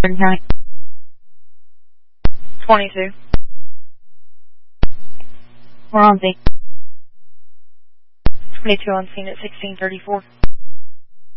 County. 22. We're on scene. 22 on scene at 1634.